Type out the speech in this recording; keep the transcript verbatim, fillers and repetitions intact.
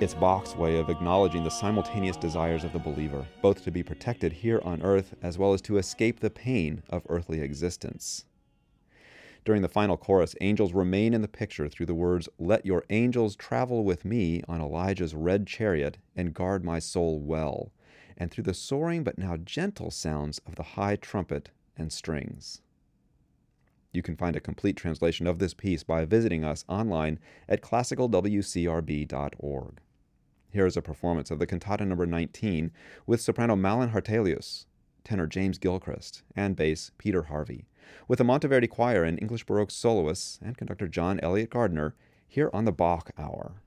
It's Bach's way of acknowledging the simultaneous desires of the believer, both to be protected here on earth as well as to escape the pain of earthly existence. During the final chorus, angels remain in the picture through the words, "Let your angels travel with me on Elijah's red chariot and guard my soul well," and through the soaring but now gentle sounds of the high trumpet and strings. You can find a complete translation of this piece by visiting us online at classical w c r b dot org. Here is a performance of the cantata number nineteen with soprano Malin Hartelius, tenor James Gilchrist, and bass Peter Harvey, with the Monteverdi Choir and English Baroque soloists and conductor John Elliott Gardner here on the Bach Hour.